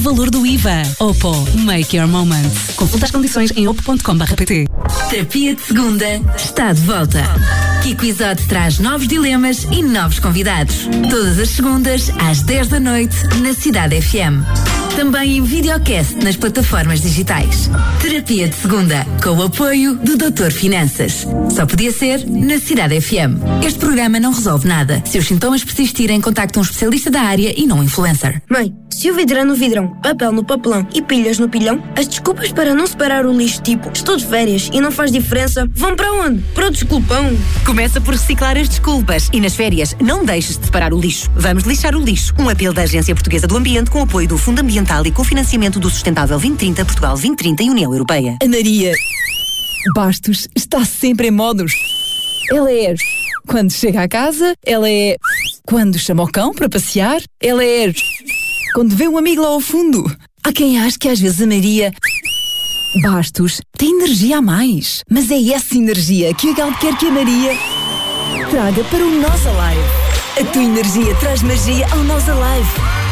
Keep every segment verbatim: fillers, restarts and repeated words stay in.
Valor do I V A. Oppo. Make your moment. Consulta as condições em oppo ponto com barra pt. Terapia de Segunda está de volta. Kiko Isote traz novos dilemas e novos convidados. Todas as segundas, às dez da noite, na Cidade F M. Também em videocast nas plataformas digitais. Terapia de Segunda, com o apoio do doutor Finanças. Só podia ser na Cidade F M. Este programa não resolve nada. Se os sintomas persistirem, contacte um especialista da área e não um influencer. Mãe, se o vidro é no vidrão, papel no papelão e pilhas no pilhão, as desculpas para não separar o lixo, tipo, estou de férias e não faz diferença, vão para onde? Para o desculpão. Começa por reciclar as desculpas e nas férias não deixes de separar o lixo. Vamos lixar o lixo. Um apelo da Agência Portuguesa do Ambiente com apoio do Fundo Ambiental e cofinanciamento do Sustentável vinte trinta, Portugal vinte trinta e União Europeia. A Maria Bastos está sempre em modos. Ela é quando chega à casa, ela é quando chama o cão para passear, ela é quando vê um amigo lá ao fundo. Há quem ache que às vezes a Maria Bastos tem energia a mais, mas é essa energia que a Galp quer que a Maria traga para o Nós Alive. A tua energia traz magia ao Nós Alive.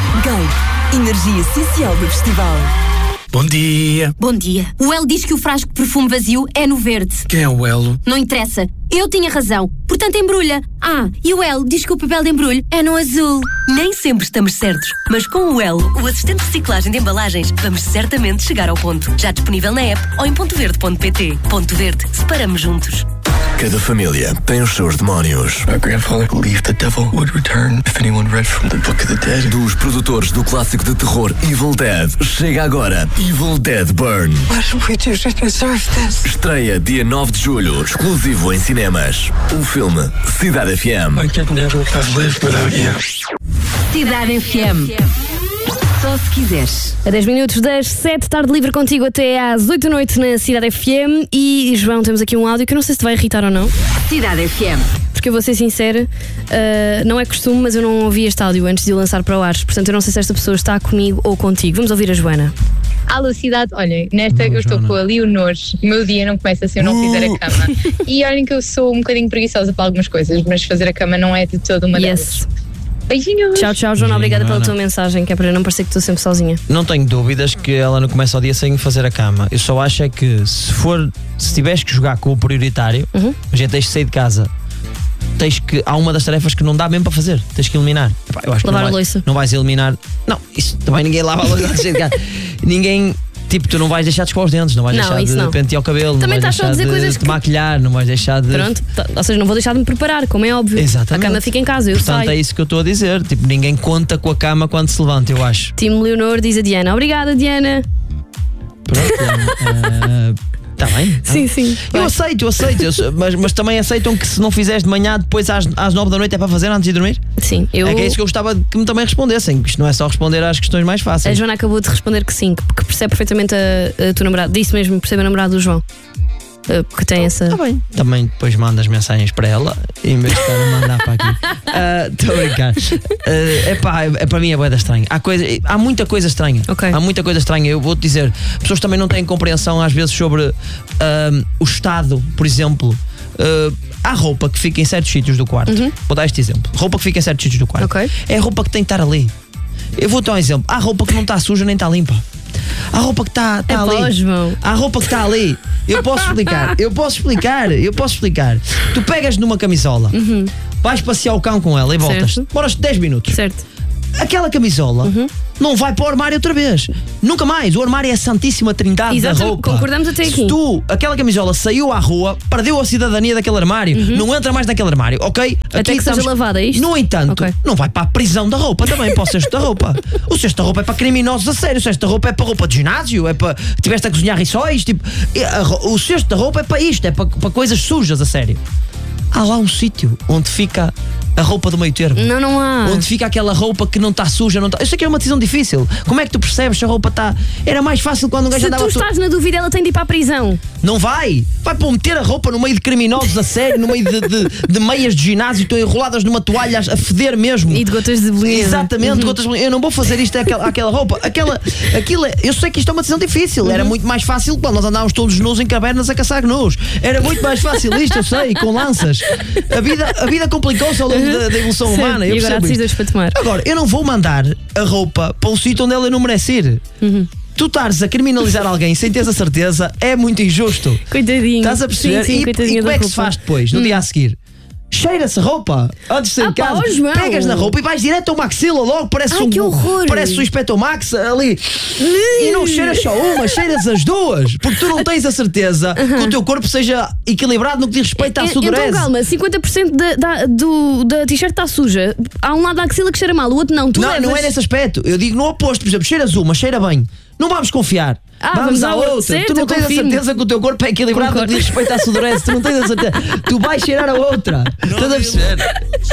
Galp, energia essencial do festival. Bom dia. Bom dia. O Elo diz que o frasco de perfume vazio é no verde. Quem é o Elo? Não interessa. Eu tinha razão. Portanto, embrulha. Ah, e o Elo diz que o papel de embrulho é no azul. Nem sempre estamos certos, mas com o Elo, o assistente de reciclagem de embalagens, vamos certamente chegar ao ponto. Já disponível na app ou em ponto verde ponto pt. Ponto Verde. Separamos juntos. Cada família tem os seus demónios. My grandfather believed the devil would return if anyone read from the Book of the Dead. Dos produtores do clássico de terror Evil Dead, chega agora Evil Dead Burn. What did we do to deserve this? Estreia dia nove de julho, exclusivo em cinemas. O filme Cidade F M. I could never have lived without you. Cidade F M. Só se quiseres. A dez minutos das sete, tarde livre contigo até às oito da noite na Cidade F M. E, João, temos aqui um áudio que eu não sei se te vai irritar ou não. Cidade F M. Porque eu vou ser sincera, uh, não é costume, mas eu não ouvi este áudio antes de o lançar para o ar. Portanto, eu não sei se esta pessoa está comigo ou contigo. Vamos ouvir a Joana. Alô, cidade, olhem, nesta Alô, eu estou Joana. com a Leonor. O meu dia não começa se eu não fizer a cama. E olhem que eu sou um bocadinho preguiçosa para algumas coisas, mas fazer a cama não é de toda uma Yes. delas. Beijinhos. Tchau, tchau, Joana. Obrigada pela Joana. tua mensagem, que é para não parecer que estou sempre sozinha. Não tenho dúvidas que ela não começa o dia sem fazer a cama. Eu só acho é que se for, se tiveres que jogar com o prioritário, Uhum. a gente tens que sair de casa. Tens que, há uma das tarefas que não dá mesmo para fazer. Tens que eliminar. Epá, eu acho que Lavar não a vai- louça. Não vais eliminar. Não, isso também ninguém lava a louça antes de sair de casa. Ninguém. Tipo, tu não vais deixar de escovar os dentes, não vais Não, deixar isso de não. pentear o cabelo, Também não vais estás só a deixar dizer de coisas te que- maquilhar, não vais deixar de. Pronto, tá- ou seja, não vou deixar de me preparar, como é óbvio. Exatamente. A cama fica em casa, eu Portanto, saio. é isso que eu estou a dizer. Tipo, ninguém conta com a cama quando se levanta, eu acho. Time Leonor diz a Diana. Obrigada, Diana. Pronto. Está bem? Sim, sim. Eu Vai. aceito, eu aceito, eu sei- mas, mas também aceitam que se não fizeres de manhã, depois às, às nove da noite é para fazer antes de dormir? Sim, eu. É que é isso que eu gostava que me também respondessem, que isto não é só responder às questões mais A fáceis. Joana acabou de responder que sim, que que percebe perfeitamente a, a tua namorada. Disse mesmo, percebe a namorada do João. Uh, que tem essa. Está bem. Também depois mandas mensagens para ela, em vez de estar a mandar para aqui. Estou a brincar. Uh, epá, é, para mim é bué da estranha. Há, coisa, há muita coisa estranha. Ok. Há muita coisa estranha. Eu vou-te dizer, pessoas também não têm compreensão às vezes sobre uh, o estado, por exemplo. Uh, há roupa que fica em certos sítios do quarto. Uhum. Vou dar este exemplo. Roupa que fica em certos sítios do quarto. Ok. É a roupa que tem que estar ali. Eu vou dar um exemplo. Há roupa que não está suja nem está limpa. Há roupa que está tá É ali. pós, João. Há roupa que está ali. Eu posso explicar. Eu posso explicar. Eu posso explicar. Tu pegas numa camisola, vais passear o cão com ela e voltas. Certo. Demoras dez minutos. Certo. Aquela camisola não vai para o armário outra vez. Nunca mais. O armário é a santíssima trindade Exatamente, da roupa. concordamos até Se aqui. tu, aquela camisola saiu à rua, perdeu a cidadania daquele armário, não entra mais naquele armário, ok? Até Aqui que seja estamos- lavada, é isto? No entanto, Ok. não vai para a prisão da roupa também, para o cesto da roupa. O cesto da roupa é para criminosos a sério. O cesto da roupa é para roupa de ginásio, é para tiveste a cozinhar rissóis. Tipo, e a ro- o cesto da roupa é para isto, é para, para coisas sujas a sério. Há lá um sítio onde fica a roupa do meio termo. Não, não há. Onde fica aquela roupa que não está suja, não está. Eu sei que é uma decisão difícil. Como é que tu percebes se a roupa está. Era mais fácil quando um gajo Se andava. tu to- estás na dúvida, ela tem de ir para a prisão. Não vai! Vai para meter a roupa no meio de criminosos a sério, no meio de, de, de meias de ginásio, estão enroladas numa toalha a feder mesmo. E de gotas de beleza. Exatamente, gotas de beleza. Eu não vou fazer isto àquela, àquela roupa. Aquela, aquilo é- eu sei que isto é uma decisão difícil. Era muito mais fácil quando nós andávamos todos nus em cavernas a caçar gnus. Era muito mais fácil isto, eu sei, com lanças. A vida, a vida complicou-se ao longo da, da evolução Certo. humana. Eu E agora há percebo decisões isto. para tomar. Agora, eu não vou mandar a roupa para um sítio onde ela não merece ir. Uhum. Tu estares a criminalizar alguém sem teres a certeza é muito injusto. Coitadinho. Estás a perceber? Sim, sim, e, coitadinho e como da é que se roupa. faz depois, no Hum. dia a seguir? Cheira-se a roupa antes de sair Ah, de pá, casa. ó, João. Pegas na roupa e vais direto ao maxila logo. Parece Ai, um, que horror. Parece o Inspector Max ali. E não cheiras só uma, cheiras as duas. Porque tu não tens a certeza que o teu corpo seja equilibrado no que diz respeito à En- sudorese. Então calma, cinquenta por cento da, da, do, da t-shirt está suja. Há um lado da axila que cheira mal, o outro não. Tu Não, levas... não é nesse aspecto. Eu digo no oposto. Por exemplo, cheiras uma, cheira bem. Não vamos confiar. Ah, vamos, vamos à ao- outra. certo, tu não eu tens confirmo. a certeza que o teu corpo é equilibrado no que diz respeito à sudorese. Tu não tens a certeza. Tu vais cheirar a outra. Estás a perceber?